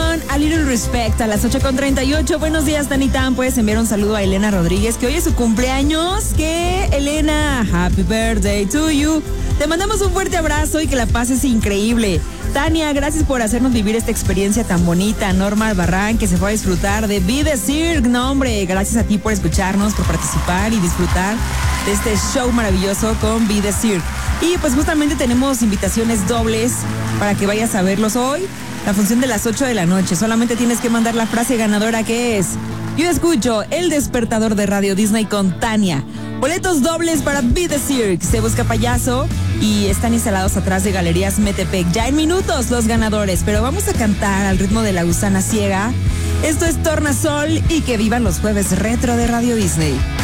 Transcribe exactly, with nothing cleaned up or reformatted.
con A Little Respect a las ocho con treinta y ocho. Buenos días, Tanitán. Puedes enviar un saludo a Elena Rodríguez, que hoy es su cumpleaños. Que Elena, happy birthday to you. Te mandamos un fuerte abrazo y que la pases increíble. Tania, gracias por hacernos vivir esta experiencia tan bonita. Norma Albarrán, que se fue a disfrutar de Be The Cirque. No, hombre, gracias a ti por escucharnos, por participar y disfrutar de este show maravilloso con Be The Cirque. Y pues justamente tenemos invitaciones dobles para que vayas a verlos hoy. La función de las ocho de la noche. Solamente tienes que mandar la frase ganadora, que es: yo escucho El Despertador de Radio Disney con Tania. Boletos dobles para Be The Cirque. Se busca payaso y están instalados atrás de Galerías Metepec. Ya en minutos los ganadores, pero vamos a cantar al ritmo de La Gusana Ciega. Esto es Tornasol y que vivan los jueves retro de Radio Disney.